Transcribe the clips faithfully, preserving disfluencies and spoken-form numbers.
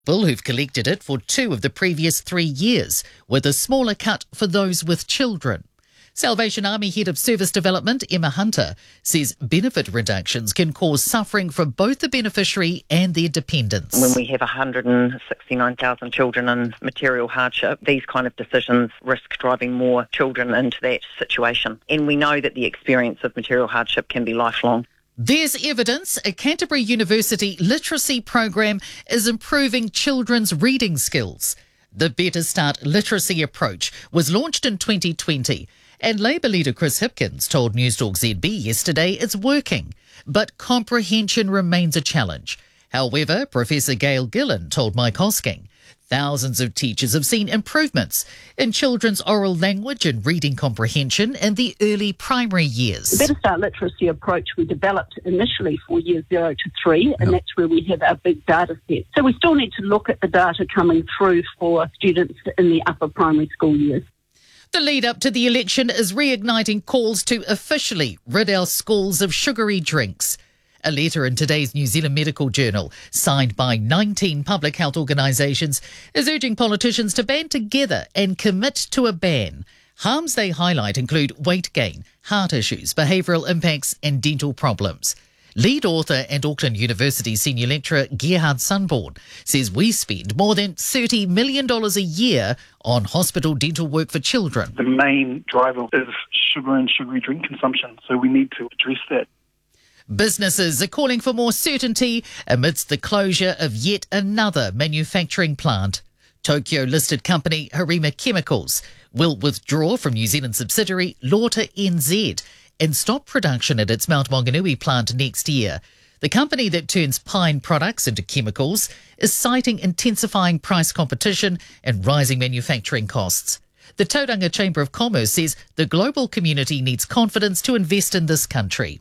People who've collected it for two of the previous three years, with a smaller cut for those with children. Salvation Army Head of Service Development, Emma Hunter, says benefit reductions can cause suffering for both the beneficiary and their dependents. When we have one hundred sixty-nine thousand children in material hardship, these kind of decisions risk driving more children into that situation. And we know that the experience of material hardship can be lifelong. There's evidence a Canterbury University literacy program is improving children's reading skills. The Better Start literacy approach was launched in twenty twenty, and Labour leader Chris Hipkins told Newstalk Z B yesterday it's working, but comprehension remains a challenge. However, Professor Gail Gillan told Mike Hosking thousands of teachers have seen improvements in children's oral language and reading comprehension in the early primary years. The Better Start literacy approach we developed initially for years zero to three, and that's where we have our big data set. So we still need to look at the data coming through for students in the upper primary school years. The lead up to the election is reigniting calls to officially rid our schools of sugary drinks. A letter in today's New Zealand Medical Journal, signed by nineteen public health organisations, is urging politicians to band together and commit to a ban. Harms they highlight include weight gain, heart issues, behavioural impacts and dental problems. Lead author and Auckland University senior lecturer Gerhard Sunborn says we spend more than thirty million dollars a year on hospital dental work for children. The main driver is sugar and sugary drink consumption, so we need to address that. Businesses are calling for more certainty amidst the closure of yet another manufacturing plant. Tokyo-listed company Harima Chemicals will withdraw from New Zealand subsidiary Lauter N Z and stop production at its Mount Maunganui plant next year. The company that turns pine products into chemicals is citing intensifying price competition and rising manufacturing costs. The Tauranga Chamber of Commerce says the global community needs confidence to invest in this country.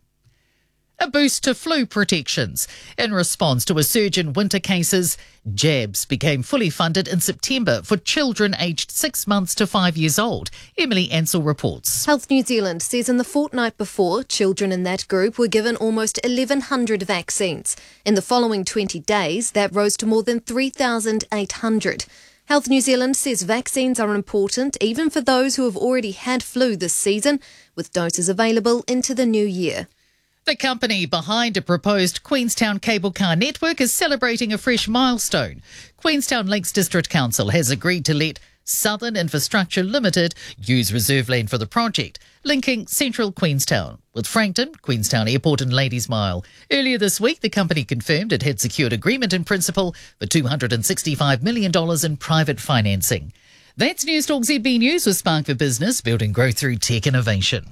A boost to flu protections. In response to a surge in winter cases, jabs became fully funded in September for children aged six months to five years old. Emily Ansell reports. Health New Zealand says in the fortnight before, children in that group were given almost eleven hundred vaccines. In the following twenty days, that rose to more than three thousand eight hundred. Health New Zealand says vaccines are important even for those who have already had flu this season, with doses available into the new year. The company behind a proposed Queenstown cable car network is celebrating a fresh milestone. Queenstown Lakes District Council has agreed to let Southern Infrastructure Limited use reserve land for the project, linking central Queenstown with Frankton, Queenstown Airport and Ladies Mile. Earlier this week, the company confirmed it had secured agreement in principle for two hundred sixty-five million dollars in private financing. That's Newstalk Z B News with Spark for Business, building growth through tech innovation.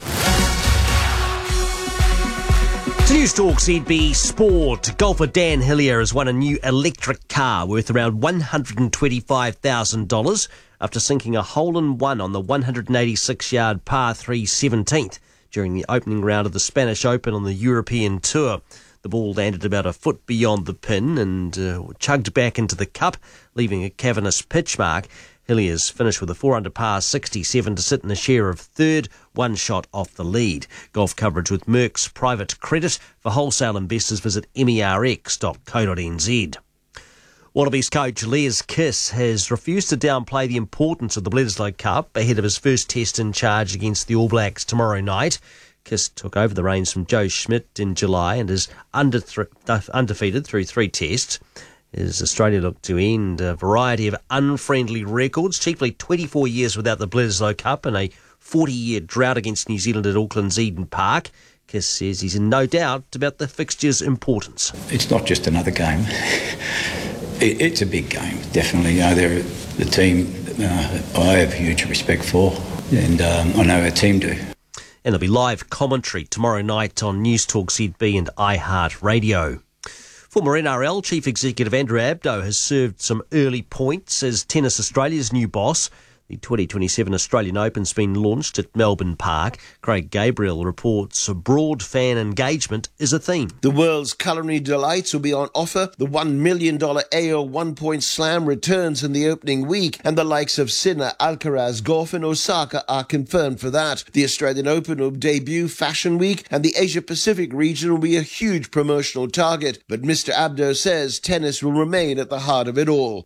To Newstalk Z B Sport, golfer Dan Hillier has won a new electric car worth around one hundred twenty-five thousand dollars after sinking a hole-in-one on the one hundred eighty-six yard par three seventeenth during the opening round of the Spanish Open on the European Tour. The ball landed about a foot beyond the pin and uh, chugged back into the cup, leaving a cavernous pitch mark. Hillier's finished with a four under par sixty-seven to sit in a share of third, one shot off the lead. Golf coverage with Merck's Private Credit. For wholesale investors, visit merx dot co dot n z. Wallabies coach Les Kiss has refused to downplay the importance of the Bledisloe Cup ahead of his first test in charge against the All Blacks tomorrow night. Kiss took over the reins from Joe Schmidt in July and is under th- undefeated through three tests. As Australia look to end a variety of unfriendly records, chiefly twenty-four years without the Bledisloe Cup and a forty-year drought against New Zealand at Auckland's Eden Park. Kiss says he's in no doubt about the fixture's importance. It's not just another game. it, it's a big game, definitely. You know, they're the team uh, I have huge respect for, and um, I know our team do. And there'll be live commentary tomorrow night on Newstalk Z B and iHeartRadio. Former N R L Chief Executive Andrew Abdo has served some early points as Tennis Australia's new boss. The twenty twenty-seven Australian Open's been launched at Melbourne Park. Craig Gabriel reports broad fan engagement is a theme. The world's culinary delights will be on offer. The one million dollars A O one-point slam returns in the opening week, and the likes of Sinner, Alcaraz, Goff and Osaka are confirmed for that. The Australian Open will debut Fashion Week, and the Asia-Pacific region will be a huge promotional target. But Mister Abdo says tennis will remain at the heart of it all.